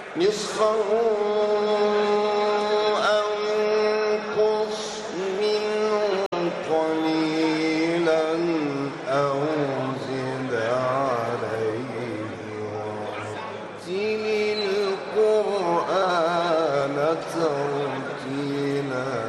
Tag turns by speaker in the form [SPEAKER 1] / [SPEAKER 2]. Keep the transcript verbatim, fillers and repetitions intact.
[SPEAKER 1] نصفه أو انقص منه قليلا أو زد عليه ورتل القرآن ترتيلا.